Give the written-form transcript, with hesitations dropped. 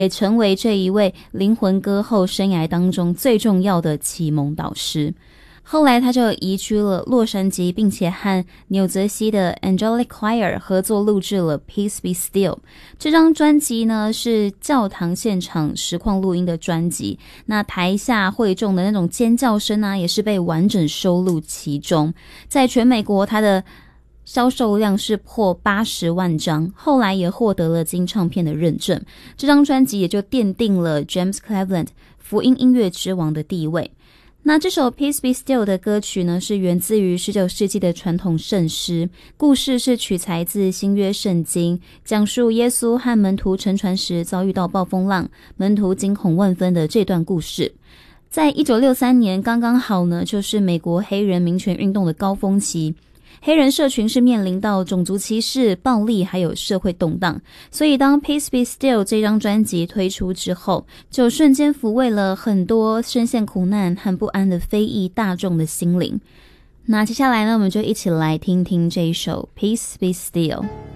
也成为这一位灵魂歌后生涯当中最重要的启蒙导师。后来他就移居了洛杉矶，并且和纽泽西的 Angelic Choir 合作录制了 Peace Be Still。 这张专辑呢是教堂现场实况录音的专辑，那台下会众的那种尖叫声啊也是被完整收录其中。在全美国他的销售量是破80万张，后来也获得了金唱片的认证。这张专辑也就奠定了 James Cleveland 福音音乐之王的地位。那这首 Peace Be Still 的歌曲呢，是源自于19世纪的传统圣诗，故事是取材自新约圣经，讲述耶稣和门徒乘船时遭遇到暴风浪，门徒惊恐万分的这段故事。在1963年刚刚好呢，就是美国黑人民权运动的高峰期，黑人社群是面临到种族歧视、暴力还有社会动荡，所以当 Peace Be Still 这张专辑推出之后，就瞬间抚慰了很多深陷苦难和不安的非裔大众的心灵。那接下来呢，我们就一起来听听这一首 Peace Be Still。